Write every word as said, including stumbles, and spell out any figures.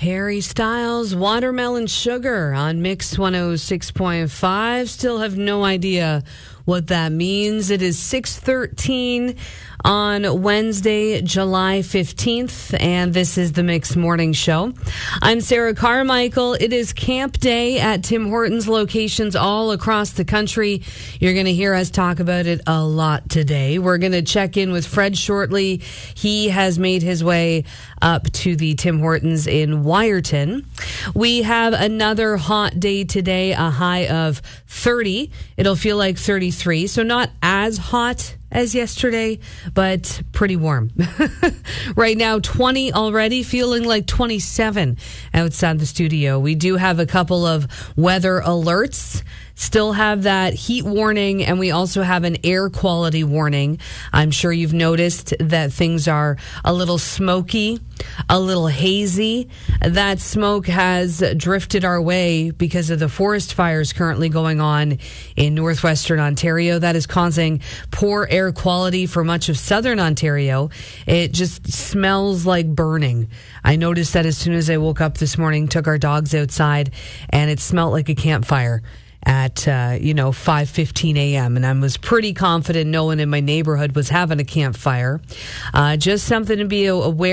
Harry Styles, Watermelon Sugar on Mix one oh six point five. Still have no idea what that means. It is six thirteen on Wednesday, July fifteenth, and this is the Mix Morning Show. I'm Sarah Carmichael. It is Camp Day at Tim Hortons locations all across the country. You're going to hear us talk about it a lot today. We're going to check in with Fred shortly. He has made his way up to the Tim Hortons in Wyerton. We have another hot day today, a high of thirty. It'll feel like thirty-three, so not as hot as yesterday, but pretty warm. Right now, twenty already, feeling like twenty-seven outside the studio. We do have a couple of weather alerts. Still have that heat warning, and we also have an air quality warning. I'm sure you've noticed that things are a little smoky, a little hazy. That smoke has drifted our way because of the forest fires currently going on in northwestern Ontario. That is causing poor air quality for much of southern Ontario. It just smells like burning. I noticed that as soon as I woke up this morning, took our dogs outside, and it smelled like a campfire at, uh, you know, five fifteen a.m. And I was pretty confident no one in my neighborhood was having a campfire. Uh, just something to be aware